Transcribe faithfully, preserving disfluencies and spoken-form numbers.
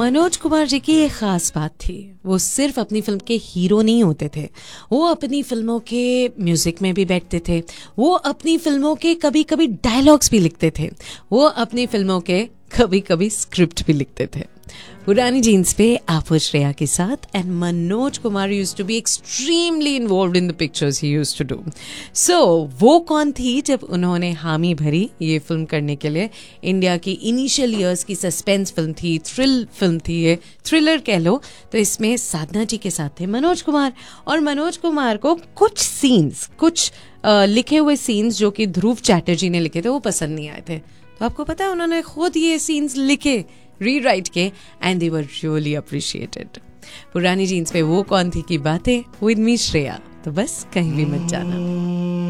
मनोज कुमार जी की एक खास बात थी, वो सिर्फ अपनी फिल्म के हीरो नहीं होते थे, वो अपनी फिल्मों के म्यूजिक में भी बैठते थे, वो अपनी फिल्मों के कभी कभी डायलॉग्स भी लिखते थे, वो अपनी फिल्मों के कभी कभी स्क्रिप्ट भी लिखते थे। पुरानी जीन्स पे आप श्रेया के साथ and Manoj Kumar used to be extremely involved in the pictures he used to do. सो वो कौन थी जब उन्होंने हामी भरी ये फिल्म करने के लिए? इंडिया की इनिशियल ईयर्स की सस्पेंस फिल्म थी, थ्रिल फिल्म थी, ये थ्रिलर कह लो। तो इसमें साधना जी के साथ थे मनोज कुमार, और मनोज कुमार को कुछ सीन्स, कुछ आ, लिखे हुए सीन्स जो कि ध्रुव चैटर्जी ने लिखे थे वो पसंद नहीं आए थे। तो आपको पता है उन्होंने खुद ये सीन्स लिखे, रीराइट के, and they were really appreciated. पुरानी जीन्स पे वो कौन थी की बातें विद मी श्रेया। तो बस कहीं भी मत जाना।